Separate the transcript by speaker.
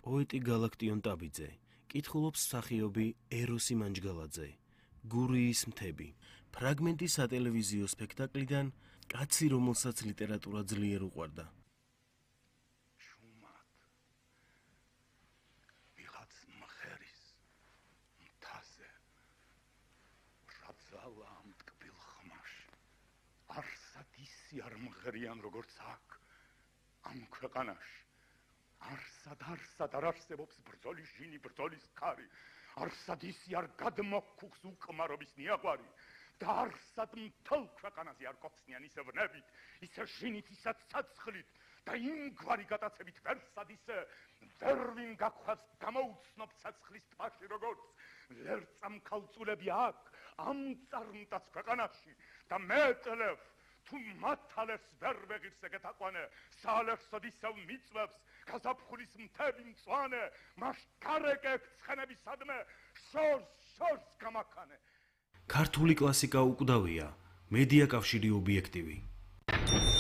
Speaker 1: პოეტი გალაქტიონ ტაბიძე, კითხულობს მსახიობი ეროსი მანჯგალაძე, გურიის მთები. ფრაგმენტი სატელევიზიო სპექტაკლიდან კაცი, რომელსაც ლიტერატურა ძლიერ უყვარდა.
Speaker 2: ჩუმად ვიღაც მღერის მთაზე რაძალა ამ ტკბილ ხმაში არსად ისი არ მღერიან როგორც აქ ამ ქვეყანაში არსად არ არსებობს ბრძოლის ჟინი, ბრძოლის ქარი, არსად ისი არ გადმოგვქუხს უკმარობის ნიაღვარი და არსად მთელ ქვეყანაზე არ გოხსნიან ისე ვნებით, ისე ჟინით, ისე ცაცხლით და იმგვარი გატაცებით ვერსად ისე ვერ ვინ გაგხვაც გამოუცნობ ცაცხლის ტბაში როგორც ლერწამ ქალწულები აქ ამ წარმტაც ქვეყანაში და მეტლევ თუ მათალებს ვერ ვეღირს ეგეთაყვანე საალერსოდ ისევ მიწვევს გაზაფხულის მთები მწვანე მას გარეკებ ცხენებისადმე შორს გამაქანე.
Speaker 1: ქართული კლასიკა უკვდავია, მედია კავშირი ობიექტივი.